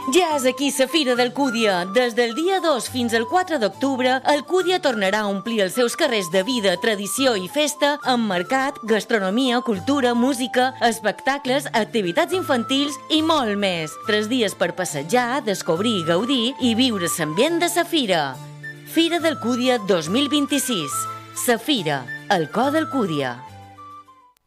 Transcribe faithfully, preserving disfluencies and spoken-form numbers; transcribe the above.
Ja és aquí la Fira d'Alcúdia. Des del dia dos fins al quatre d'octubre, Alcúdia tornarà a omplir els seus carrers de vida, tradició i festa amb mercat, gastronomia, cultura, música, espectacles, activitats infantils i molt més. Tres dies per passejar, descobrir, gaudir i viure l'ambient de la Fira. Fira d'Alcúdia dos mil vint-i-sis. La Fira, el cor d'Alcúdia.